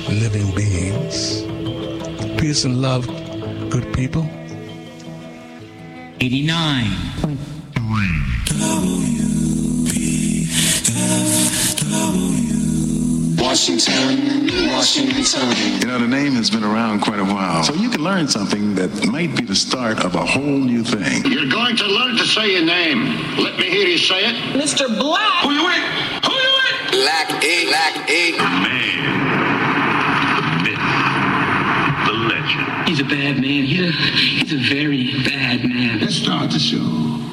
living beings. Peace and love, good people. 89.3 Washington. You know, the name has been around quite a while, so you can learn something that might be the start of a whole new thing. You're going to learn to say your name. Let me hear you say it. Mr. Black. Who you with? Who you with? Black Ink. The man. The myth. The legend. He's a bad man. He's a very bad man. Let's start the show.